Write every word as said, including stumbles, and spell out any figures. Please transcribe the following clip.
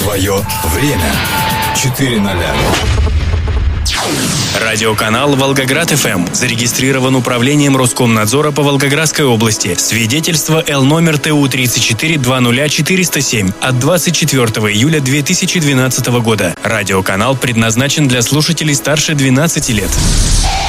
Твое время. четыре ноля. Радиоканал «Волгоград-ФМ» зарегистрирован управлением Роскомнадзора по Волгоградской области. Свидетельство Л номер Т У тридцать четыре двадцать ноль четыреста семь от двадцать четвёртого июля две тысячи двенадцатого года. Радиоканал предназначен для слушателей старше двенадцати лет.